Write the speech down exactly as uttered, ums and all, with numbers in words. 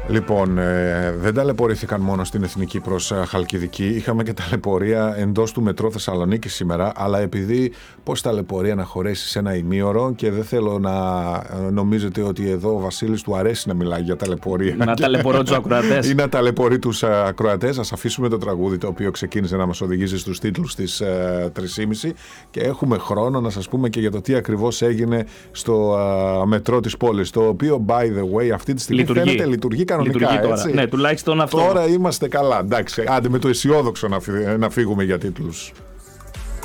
Λοιπόν, ε, δεν ταλαιπωρήθηκαν μόνο στην Εθνική προς Χαλκιδική. Είχαμε και ταλαιπωρία εντός του μετρό Θεσσαλονίκη σήμερα. Αλλά επειδή πώς ταλαιπωρία να χωρέσει σε ένα ημίωρο, και δεν θέλω να νομίζετε ότι εδώ ο Βασίλης του αρέσει να μιλάει για ταλαιπωρία. Να ταλαιπωρώ τους ακροατές. Ή να ταλαιπωρεί τους ακροατές. Ας αφήσουμε το τραγούδι το οποίο ξεκίνησε να μας οδηγήσει στους τίτλους της ε, τρεις και μισή και έχουμε χρόνο να σας πούμε και για το τι ακριβώς έγινε στο ε, μετρό της πόλης. Το οποίο, by the way, αυτή τη στιγμή λειτουργεί. φαίνεται λειτουργεί κανονικά. Λειτουργεί τώρα. Έτσι. Ναι, τουλάχιστον αυτό. Τώρα είμαστε καλά. Εντάξει, άντε με το αισιόδοξο να, φύ, να φύγουμε για τίτλους.